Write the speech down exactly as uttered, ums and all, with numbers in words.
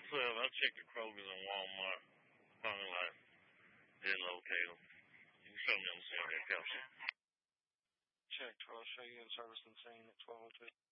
twelve. I checked the Kroger's and Walmart. Parking lot. Didn't locate them. You can show me on the scene that helps you. Check twelve, show you in service and scene at twelve oh two.